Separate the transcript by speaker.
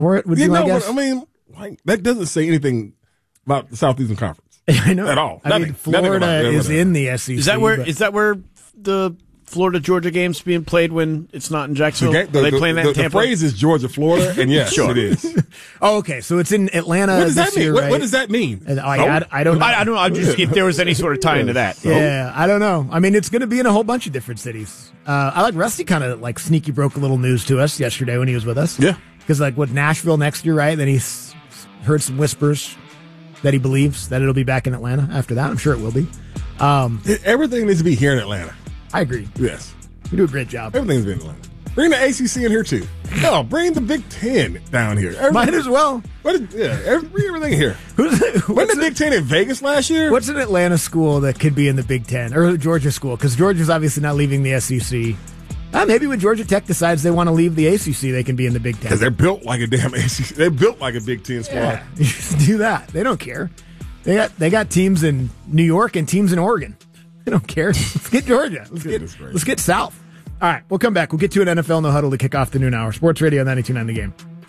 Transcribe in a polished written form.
Speaker 1: for it, would be my guess.
Speaker 2: I mean, that doesn't say anything about the Southeastern Conference.
Speaker 1: I know.
Speaker 2: At all.
Speaker 1: I mean, Florida is in the SEC.
Speaker 3: Is that where the Florida-Georgia game's being played when it's not in Jacksonville? Are they playing that in Tampa?
Speaker 2: The phrase is Georgia-Florida, and yes,
Speaker 3: sure.
Speaker 2: it is.
Speaker 1: Oh, okay. So it's in Atlanta.
Speaker 2: What does that mean?
Speaker 1: Year, right?
Speaker 2: What does that mean?
Speaker 1: I don't know.
Speaker 3: I don't know. I'm just if there was any sort of tie into that.
Speaker 1: Yeah, I don't know. I mean, it's going to be in a whole bunch of different cities. I like Rusty kind of like sneaky broke a little news to us yesterday when he was with us.
Speaker 2: Yeah.
Speaker 1: Because Nashville next year, right? Then he's heard some whispers that he believes that it'll be back in Atlanta after that. I'm sure it will be.
Speaker 2: Everything needs to be here in Atlanta.
Speaker 1: I agree.
Speaker 2: Yes.
Speaker 1: You do a great job.
Speaker 2: Everything's in Atlanta. Bring the ACC in here, too. No, bring the Big Ten down here.
Speaker 1: Might as well.
Speaker 2: Bring everything here. Wasn't the Big Ten in Vegas last year?
Speaker 1: What's an Atlanta school that could be in the Big Ten? Or a Georgia school? Because Georgia's obviously not leaving the SEC. Maybe when Georgia Tech decides they want to leave the ACC, they can be in the Big Ten.
Speaker 2: Because they're built like a damn ACC. They're built like a Big Ten squad.
Speaker 1: Yeah, just do that. They don't care. They got teams in New York and teams in Oregon. They don't care. Let's get Georgia. Let's get South. All right, we'll come back. We'll get to an NFL No Huddle to kick off the noon hour. Sports Radio 92.9 The Game.